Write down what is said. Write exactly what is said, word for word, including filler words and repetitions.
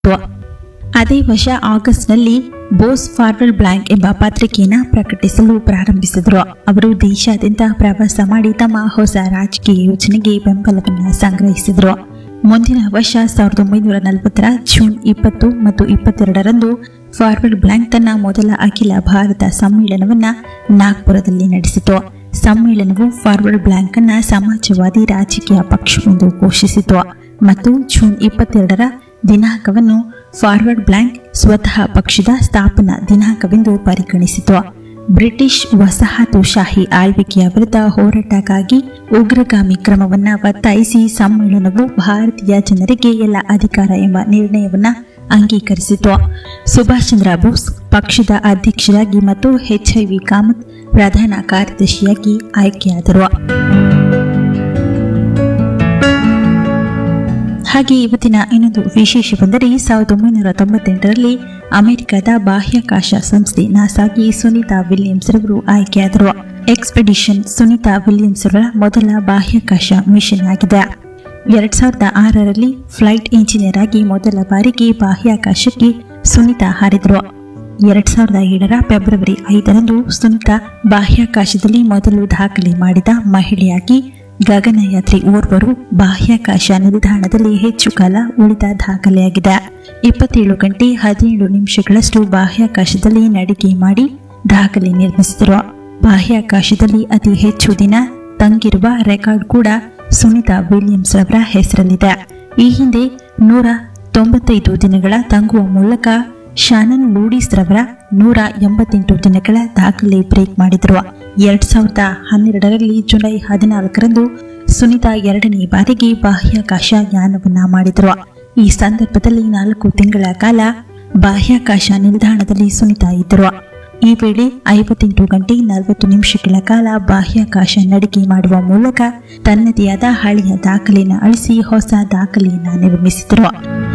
ಅದೇ ವರ್ಷ ಆಗಸ್ಟ್ನಲ್ಲಿ ಬೋಸ್ ಫಾರ್ವರ್ಡ್ ಬ್ಲಾಂಕ್ ಎಂಬ ಪತ್ರಿಕೆಯನ್ನು ಪ್ರಕಟಿಸಲು ಪ್ರಾರಂಭಿಸಿದರು. ಅವರು ದೇಶಾದ್ಯಂತ ಪ್ರವಾಸ ಮಾಡಿ ತಮ್ಮ ಹೊಸ ರಾಜಕೀಯ ಯೋಜನೆಗೆ ಬೆಂಬಲವನ್ನು ಸಂಗ್ರಹಿಸಿದರು. ಮುಂದಿನ ವರ್ಷ ಸಾವಿರದ ಒಂಬೈನೂರ ನಲವತ್ತರ ಜೂನ್ ಇಪ್ಪತ್ತು ಮತ್ತು ಇಪ್ಪತ್ತೆರಡರಂದು ಫಾರ್ವರ್ಡ್ ಬ್ಲಾಂಕ್ ತನ್ನ ಮೊದಲ ಅಖಿಲ ಭಾರತ ಸಮ್ಮೇಳನವನ್ನು ನಾಗ್ಪುರದಲ್ಲಿ ನಡೆಸಿತು. ಸಮ್ಮೇಳನವು ಫಾರ್ವರ್ಡ್ ಬ್ಲಾಂಕ್ ಅನ್ನ ಸಮಾಜವಾದಿ ರಾಜಕೀಯ ಪಕ್ಷವೆಂದು ಘೋಷಿಸಿತು ಮತ್ತು ಜೂನ್ ಇಪ್ಪತ್ತೆರಡರ ದಿನಾಂಕವನ್ನು ಫಾರ್ವರ್ಡ್ ಬ್ಲಾಂಕ್ ಸ್ವತಃ ಪಕ್ಷದ ಸ್ಥಾಪನಾ ದಿನಾಂಕವೆಂದು ಪರಿಗಣಿಸಿತು. ಬ್ರಿಟಿಷ್ ವಸಾಹತುಶಾಹಿ ಆಳ್ವಿಕೆಯ ವಿರುದ್ಧ ಹೋರಾಟಕ್ಕಾಗಿ ಉಗ್ರಗಾಮಿ ಕ್ರಮವನ್ನು ಒತ್ತಾಯಿಸಿ ಸಮ್ಮೇಳನವು ಭಾರತೀಯ ಜನರಿಗೆ ಎಲ್ಲ ಅಧಿಕಾರ ಎಂಬ ನಿರ್ಣಯವನ್ನು ಅಂಗೀಕರಿಸಿತು. ಸುಭಾಷ್ ಚಂದ್ರ ಬೋಸ್ ಪಕ್ಷದ ಅಧ್ಯಕ್ಷರಾಗಿ ಮತ್ತು ಎಚ್ ಐ ವಿ ಕಾಮತ್ ಪ್ರಧಾನ ಕಾರ್ಯದರ್ಶಿಯಾಗಿ ಆಯ್ಕೆಯಾದರು. ಹಾಗೆ ಇವತ್ತಿನ ಇನ್ನೊಂದು ವಿಶೇಷವೆಂದರೆ ಸಾವಿರದ ಒಂಬೈನೂರ ತೊಂಬತ್ತೆಂಟರಲ್ಲಿ ಅಮೆರಿಕದ ಬಾಹ್ಯಾಕಾಶ ಸಂಸ್ಥೆ ನಾಸಾಗೆ ಸುನೀತಾ ವಿಲಿಯಮ್ಸ್ ರವರು ಆಯ್ಕೆಯಾದರು. ಎಕ್ಸ್ಪೆಡಿಷನ್ ಸುನೀತಾ ವಿಲಿಯಮ್ಸ್ ರವರ ಮೊದಲ ಬಾಹ್ಯಾಕಾಶ ಮಿಷನ್ ಆಗಿದೆ. ಎರಡ್ ಸಾವಿರದ ಆರರಲ್ಲಿ ಫ್ಲೈಟ್ ಇಂಜಿನಿಯರ್ ಆಗಿ ಮೊದಲ ಬಾರಿಗೆ ಬಾಹ್ಯಾಕಾಶಕ್ಕೆ ಸುನೀತಾ ಹಾರಿದರು. ಎರಡ್ ಸಾವಿರದ ಏಳರ ಫೆಬ್ರವರಿ ಐದರಂದು ಸುನೀತಾ ಬಾಹ್ಯಾಕಾಶದಲ್ಲಿ ಮೊದಲು ದಾಖಲೆ ಮಾಡಿದ ಮಹಿಳೆಯಾಗಿ ಗಗನಯಾತ್ರಿ ಓರ್ವರು ಬಾಹ್ಯಾಕಾಶ ನಿಲ್ದಾಣದಲ್ಲಿ ಹೆಚ್ಚು ಕಾಲ ಉಳಿದ ದಾಖಲೆಯಾಗಿದೆ. ಇಪ್ಪತ್ತೇಳು ಗಂಟೆ ಹದಿನೇಳು ನಿಮಿಷಗಳಷ್ಟು ಬಾಹ್ಯಾಕಾಶದಲ್ಲಿ ನಡಿಗೆ ಮಾಡಿ ದಾಖಲೆ ನಿರ್ಮಿಸಿದರು. ಬಾಹ್ಯಾಕಾಶದಲ್ಲಿ ಅತಿ ಹೆಚ್ಚು ದಿನ ತಂಗಿರುವ ರೆಕಾರ್ಡ್ ಕೂಡ ಸುನೀತಾ ವಿಲಿಯಮ್ಸ್ ರವರ ಹೆಸರಲ್ಲಿದೆ. ಈ ಹಿಂದೆ ನೂರ ತೊಂಬತ್ತೈದು ದಿನಗಳ ತಂಗುವ ಮೂಲಕ ಶಾನನ್ ಲೂಡಿಸ್ ರವರ ನೂರ ಎಂಬತ್ತೆಂಟು ದಿನಗಳ ದಾಖಲೆ ಬ್ರೇಕ್ ಮಾಡಿದರು. ಎರಡ್ ಸಾವಿರದ ಹನ್ನೆರಡರಲ್ಲಿ ಜುಲೈ ಹದಿನಾಲ್ಕರಂದು ಸುನೀತಾ ಎರಡನೇ ಬಾರಿಗೆ ಬಾಹ್ಯಾಕಾಶ ಯಾನವನ್ನ ಮಾಡಿದರು. ಈ ಸಂದರ್ಭದಲ್ಲಿ ನಾಲ್ಕು ತಿಂಗಳ ಕಾಲ ಬಾಹ್ಯಾಕಾಶ ನಿಲ್ದಾಣದಲ್ಲಿ ಸುನೀತಾ ಇದ್ದರು. ಈ ವೇಳೆ ಐವತ್ತೆಂಟು ಗಂಟೆ ನಲವತ್ತು ನಿಮಿಷಗಳ ಕಾಲ ಬಾಹ್ಯಾಕಾಶ ನಡಿಗೆ ಮಾಡುವ ಮೂಲಕ ತನ್ನದೇ ಆದ ಹಳೆಯ ದಾಖಲೆಯನ್ನು ಅಳಿಸಿ ಹೊಸ ದಾಖಲೆಯನ್ನು ನಿರ್ಮಿಸಿದರು.